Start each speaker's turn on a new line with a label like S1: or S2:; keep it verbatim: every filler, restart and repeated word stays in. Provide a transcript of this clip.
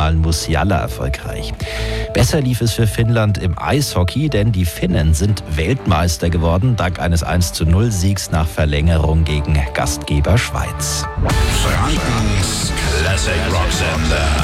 S1: Malen Musiala erfolgreich. Besser lief es für Finnland im Eishockey, denn die Finnen sind Weltmeister geworden, dank eines eins zu null Siegs nach Verlängerung gegen Gastgeber Schweiz.
S2: Frankens Classic Rock Sender.